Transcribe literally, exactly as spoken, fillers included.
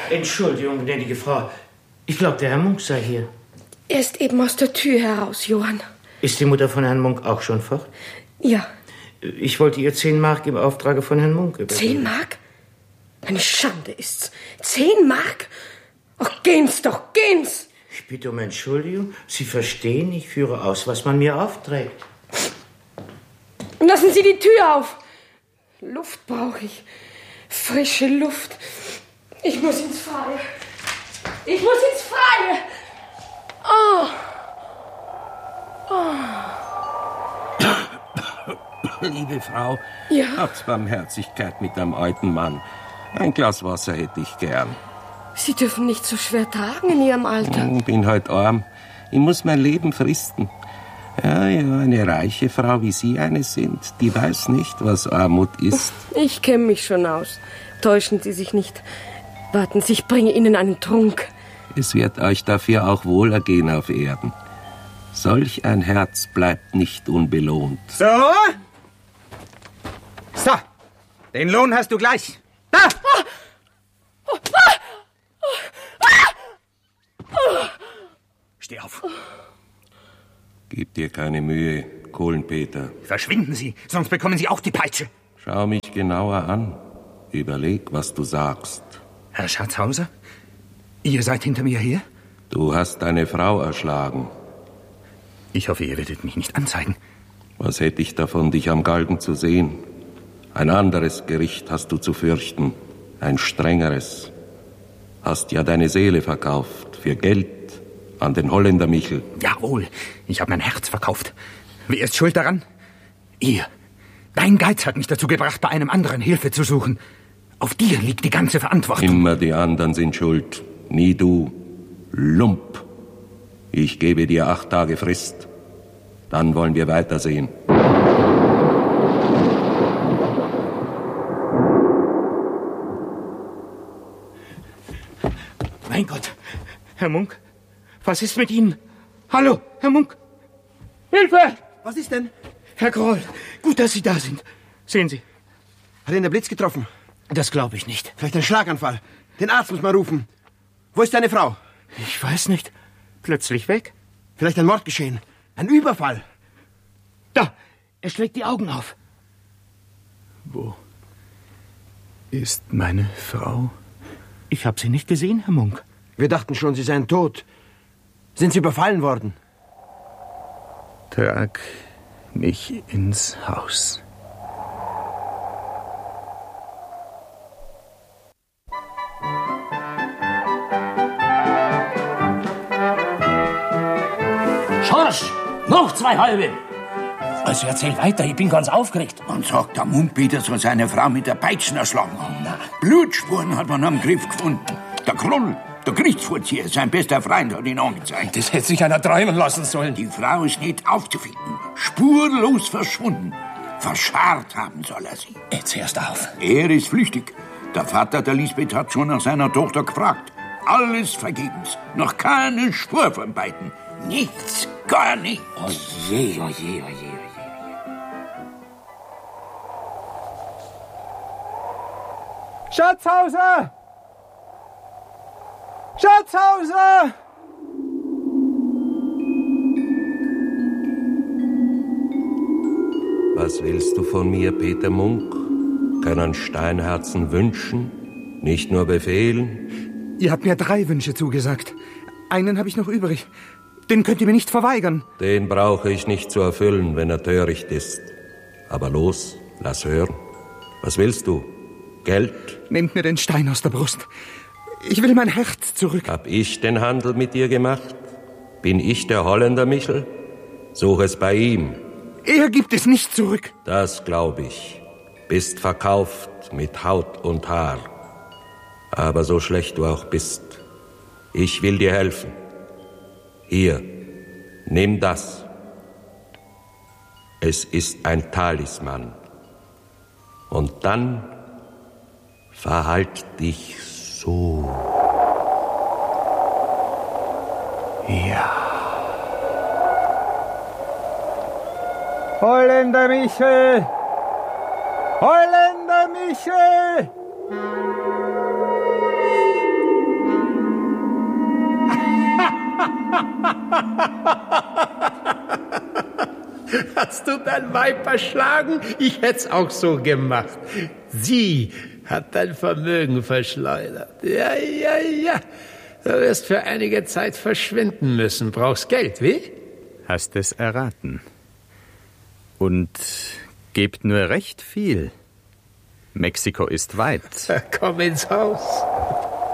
Entschuldigung, gnädige Frau. Ich glaube, der Herr Munk sei hier. Er ist eben aus der Tür heraus, Johann. Ist die Mutter von Herrn Munk auch schon fort? Ja. Ich wollte ihr zehn Mark im Auftrage von Herrn Munk übergeben. Zehn Mark? Eine Schande ist's. Zehn Mark? Ach, gehen's doch, gehen's! Ich bitte um Entschuldigung. Sie verstehen, ich führe aus, was man mir aufträgt. Lassen Sie die Tür auf! Luft brauche ich. Frische Luft. Ich muss ins Freie. Ich muss ins Freie! Oh! Oh. Liebe Frau, ja? Habt Barmherzigkeit mit einem alten Mann. Ein Glas Wasser hätte ich gern. Sie dürfen nicht so schwer tragen in Ihrem Alter. Ich bin halt arm. Ich muss mein Leben fristen. Ja, ja, eine reiche Frau wie Sie eine sind, die weiß nicht, was Armut ist. Ich kenne mich schon aus. Täuschen Sie sich nicht. Warten Sie, ich bringe Ihnen einen Trunk. Es wird euch dafür auch wohlergehen auf Erden. Solch ein Herz bleibt nicht unbelohnt. So. So. Den Lohn hast du gleich. Da! Steh auf. Gib dir keine Mühe, Kohlenpeter. Verschwinden Sie, sonst bekommen Sie auch die Peitsche. Schau mich genauer an. Überleg, was du sagst. Herr Schatzhauser, ihr seid hinter mir her? Du hast deine Frau erschlagen. Ich hoffe, ihr werdet mich nicht anzeigen. Was hätte ich davon, dich am Galgen zu sehen? Ein anderes Gericht hast du zu fürchten. Ein strengeres. Hast ja deine Seele verkauft. Für Geld. An den Holländer Michel. Jawohl, ich habe mein Herz verkauft. Wer ist schuld daran? Ihr. Dein Geiz hat mich dazu gebracht, bei einem anderen Hilfe zu suchen. Auf dir liegt die ganze Verantwortung. Immer die anderen sind schuld. Nie du. Lump. Ich gebe dir acht Tage Frist. Dann wollen wir weitersehen. Mein Gott, Herr Munk, was ist mit Ihnen? Hallo, Herr Munk. Hilfe! Was ist denn? Herr Groll, gut, dass Sie da sind. Sehen Sie. Hat ihn der Blitz getroffen? Das glaube ich nicht. Vielleicht ein Schlaganfall. Den Arzt muss man rufen. Wo ist deine Frau? Ich weiß nicht. Plötzlich weg. Vielleicht ein Mord geschehen. Ein Überfall. Da, er schlägt die Augen auf. Wo ist meine Frau? Ich habe sie nicht gesehen, Herr Munk. Wir dachten schon, Sie seien tot. Sind Sie überfallen worden? Trag mich ins Haus. Schorsch, noch zwei halbe. Also erzähl weiter, ich bin ganz aufgeregt. Man sagt, der Mundpeter soll seine Frau mit der Peitschen erschlagen haben. Blutspuren hat man am Griff gefunden. Der Krull, der Gerichtsvorzieher, sein bester Freund, hat ihn angezeigt. Das hätte sich einer träumen lassen sollen. Die Frau ist nicht aufzufinden. Spurlos verschwunden. Verscharrt haben soll er sie. Jetzt hörst auf. Er ist flüchtig. Der Vater der Lisbeth hat schon nach seiner Tochter gefragt. Alles vergebens. Noch keine Spur von beiden. Nichts, gar nichts. Oje, oje, oje, oje. Schatzhauser! Schatzhauser! Was willst du von mir, Peter Munk? Können Steinherzen wünschen, nicht nur befehlen? Ihr habt mir drei Wünsche zugesagt. Einen habe ich noch übrig. Den könnt ihr mir nicht verweigern. Den brauche ich nicht zu erfüllen, wenn er töricht ist. Aber los, lass hören. Was willst du? Geld? Nehmt mir den Stein aus der Brust. Ich will mein Herz zurück. Hab ich den Handel mit dir gemacht? Bin ich der Holländer Michel? Such es bei ihm. Er gibt es nicht zurück. Das glaub ich. Bist verkauft mit Haut und Haar. Aber so schlecht du auch bist, ich will dir helfen. Hier, nimm das. Es ist ein Talisman. Und dann verhalt dich so. Ja. Holländer Michel! Holländer Michel! Hast du dein Weib erschlagen? Ich hätt's auch so gemacht. Sie hat dein Vermögen verschleudert. Ja, ja, ja. Du wirst für einige Zeit verschwinden müssen. Brauchst Geld, wie? Hast es erraten. Und gebt nur recht viel. Mexiko ist weit. Komm ins Haus.